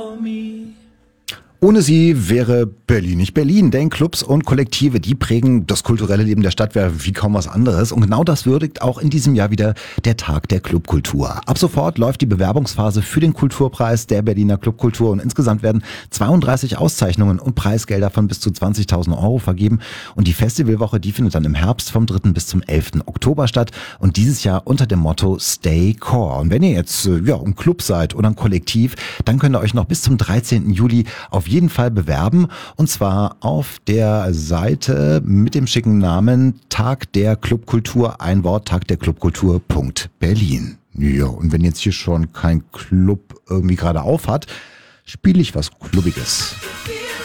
Ohne sie wäre Berlin nicht Berlin, denn Clubs und Kollektive, die prägen das kulturelle Leben der Stadt wie kaum was anderes. Und genau das würdigt auch in diesem Jahr wieder der Tag der Clubkultur. Ab sofort läuft die Bewerbungsphase für den Kulturpreis der Berliner Clubkultur und insgesamt werden 32 Auszeichnungen und Preisgelder von bis zu 20.000 Euro vergeben. Und die Festivalwoche, die findet dann im Herbst vom 3. bis zum 11. Oktober statt und dieses Jahr unter dem Motto Stay Core. Und wenn ihr jetzt ein Club seid oder ein Kollektiv, dann könnt ihr euch noch bis zum 13. Juli auf jeden Fall bewerben und zwar auf der Seite mit dem schicken Namen Tag der Clubkultur, ein Wort, tagderclubkultur.berlin. Ja, und wenn jetzt hier schon kein Club irgendwie gerade auf hat, spiele ich was Clubbiges.